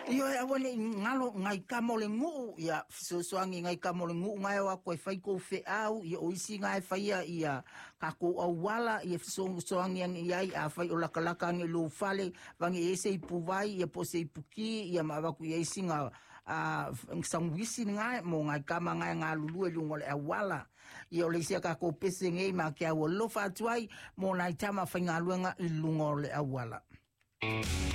Io e awane ngalo ngai kamole ngu ia soangi ngai kamole ngu ngai wa koe fai ko fe au ia oisi ngai fai ia kako au wala ia soangi ia a fai o lakalaka ngi lo fale vangi ese ipuvai ia pose ipuki ia mawaku ia isinga a sangwisi ngai mo ngai kama ngai ngalulu e lungo le awala ia ole sia kako pese ngai ma kia wo lo fa tuai mo nai tama fai ngaluenga i lungo le awala.